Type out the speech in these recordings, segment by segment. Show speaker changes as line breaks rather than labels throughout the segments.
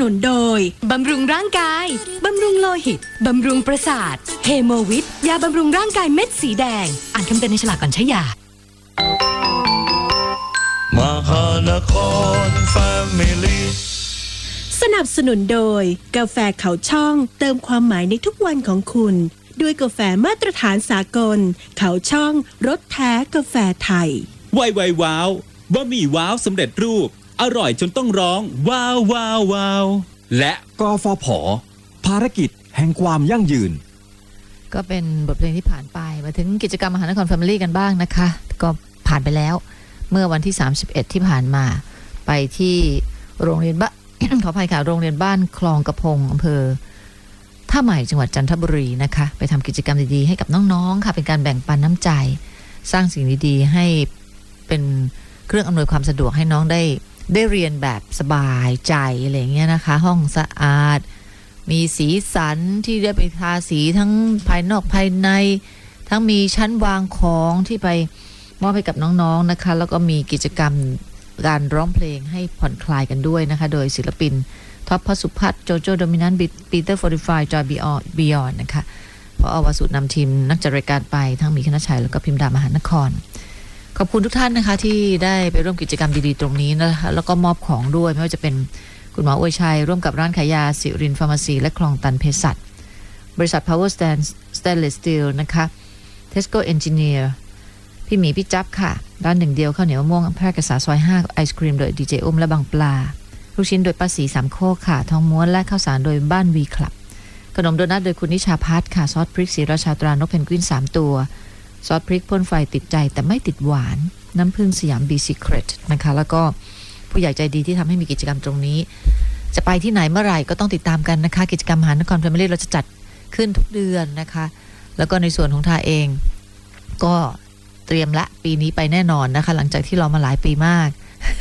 นุนโดย
บำรุงร่างกายบำรุงโลหิตบำรุงประสาทเฮโมวิทยาบำรุงร่างกายเม็ดสีแดงอ่านคำเตือนในฉลากก่อนใช้ยาม
หานครแฟมิลี่
สนับสนุนโดยกาแฟเขาช่องเติมความหมายในทุกวันของคุณด้วยกาแฟมาตรฐานสากลเขาช่องรสแท้กาแฟไทย
ไวว้าวบะหมี่ว้าวสำเร็จรูปอร่อยจนต้องร้องว้าวว้าวว้าวและ
กฟผ.ภารกิจแห่งความยั่งยืน
ก็เป็นบทเพลงที่ผ่านไปมาถึงกิจกรรมมหานครแฟมิลี่กันบ้างนะคะก็ผ่านไปแล้วเมื่อวันที่31ที่ผ่านมาไปที่โรงเรียนขออภัยค่ะโรงเรียนบ้านคลองกระพงอำเภอท่าใหม่จังหวัดจันทบุรีนะคะไปทำกิจกรรมดีๆให้กับน้องๆค่ะเป็นการแบ่งปันน้ำใจสร้างสิ่งดีๆให้เป็นเครื่องอำนวยความสะดวกให้น้องได้เรียนแบบสบายใจอะไรเงี้ยนะคะห้องสะอาดมีสีสันที่ได้ไปทาสีทั้งภายนอกภายในทั้งมีชั้นวางของที่ไปมอบให้กับน้องๆนะคะแล้วก็มีกิจกรรมการร้องเพลงให้ผ่อนคลายกันด้วยนะคะโดยศิลปินท็อปพสุพัฒน์โจโจโดมินันต์ปีเตอร์45จอยบียอนนะคะพอวสุนำทีมนักจัดรายการไปทั้งมีคณชัยแล้วก็พิมดามหานครขอบคุณทุกท่านนะคะที่ได้ไปร่วมกิจกรรมดีๆตรงนี้นะคะแล้วก็มอบของด้วยไม่ว่าจะเป็นคุณหมออวยชัยร่วมกับร้านขายยาสิรินฟาร์มาซีและคลองตันเภสัชบริษัท Power Stainless Steel นะคะ Tesco Engineer พี่หมีพี่จับค่ะร้านหนึ่งเดียวข้าวเหนียวมะม่วงแพร่กษาซอย5ไอศกรีมโดยดีเจอุ้มและบางปลาลูกชิ้นโดยป้าสีสามโคกค่ะทองม้วนและข้าวสารโดยบ้านวีคลับขนมโดนัทโดยคุณนิชาพัฒน์ค่ะซอสพริกสีราชาตรานกเพนกวิน3ตัวซอสพริกพ่นไฟติดใจแต่ไม่ติดหวานน้ำผึ้งสยามบีซีเครตนะคะแล้วก็ผู้ใหญ่ใจดีที่ทำให้มีกิจกรรมตรงนี้จะไปที่ไหนเมื่อไหร่ก็ต้องติดตามกันนะคะกิจกรรมมหานครแฟมิลี่เราจะจัดขึ้นทุกเดือนนะคะแล้วก็ในส่วนของทาเองก็เตรียมละปีนี้ไปแน่นอนนะคะหลังจากที่รอมาหลายปีมาก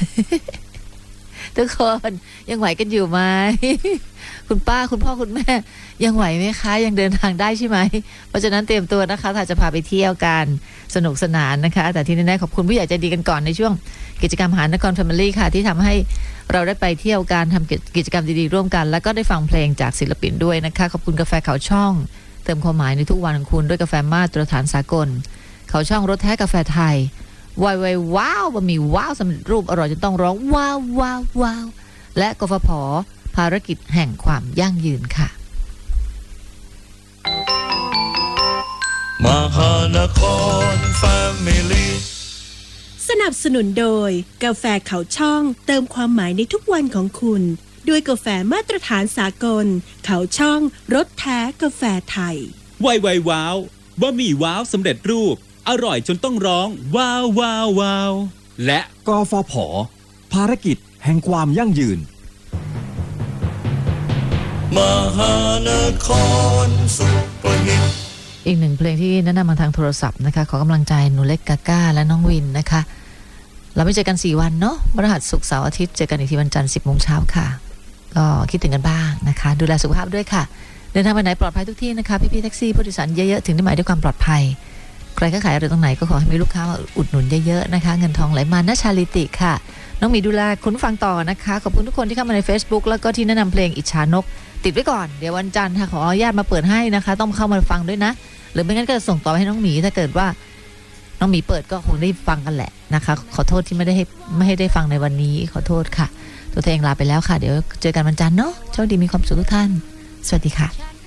ทุกคนยังไหวกันอยู่ไหม คุณป้าคุณพ่อคุณแม่ยังไหวไหมคะยังเดินทางได้ใช่ไหมเพราะฉะนั้นเตรียมตัวนะคะถ้าจะพาไปเที่ยวกันสนุกสนานนะคะแต่ที่แน่ๆขอบคุณผู้ใหญ่ใจดีกันก่อนในช่วงกิจกรรมมหานครแฟมิลี่ค่ะที่ทำให้เราได้ไปเที่ยวกันทำกิจกรรมดีๆร่วมกันแล้วก็ได้ฟังเพลงจากศิลปินด้วยนะคะขอบคุณกาแฟเขาช่องเติมความหมายในทุกวันของคุณด้วยกาแฟมาตรฐานสากลเขาช่องรสแท้กาแฟไทยว้าวบะหมี่ว้าวสำเร็จรูปอร่อยจนต้องร้องว้าวว้าวว้าวและกฟผ.ภารกิจแห่งความยั่งยืนค่ะ
มหานครแฟมิลี่
สนับสนุนโดยกาแฟเขาช่องเติมความหมายในทุกวันของคุณด้วยกาแฟมาตรฐานสากลเขาช่องรสแท้กาแฟไทย
ไวว้าวบะหมี่ว้าวสำเร็จรูปอร่อยจนต้องร้องว้าวว้าวว้าวและ
กฟผ.ภารกิจแห่งความยั่งยืน
มหานครซุปเปอร์ฮิต
อีกหนึ่งเพลงที่แนะนำมาทางโทรศัพท์นะคะขอกำลังใจหนูเล็กกาก้าและน้องวินนะคะเราไม่เจอกัน4วันเนาะพฤหัสศุกร์เสาร์อาทิตย์เจอกันอีกทีวันจันทร์ 10 โมงเช้าค่ะก็คิดถึงกันบ้างนะคะดูแลสุขภาพด้วยค่ะเดินทางไปไหนปลอดภัยทุกที่นะคะพี่ๆแท็กซี่ผู้โดยสารเยอะๆถึงที่หมายด้วยความปลอดภัยใครก็ขายอะไรตรงไหนก็ขอให้มีลูกค้ามาอุดหนุนเยอะๆนะคะเงินทองไหลมานะชาลิติค่ะน้องหมีดูแลคุณฟังต่อนะคะขอบคุณทุกคนที่เข้ามาใน Facebook แล้วก็ที่แนะนำเพลงอิจฉานกติดไว้ก่อนเดี๋ยววันจันทร์ค่ะขออนุญาตมาเปิดให้นะคะต้องเข้ามาฟังด้วยนะหรือไม่งั้นก็จะส่งต่อให้น้องหมีถ้าเกิดว่าน้องหมีเปิดก็คงได้ฟังกันแหละนะคะขอโทษที่ไม่ให้ได้ฟังในวันนี้ขอโทษค่ะตัวเองลาไปแล้วค่ะเดี๋ยวเจอกันวันจันทร์เนาะโชคดีมีความสุขทุกท่านสวัสดีค่ะ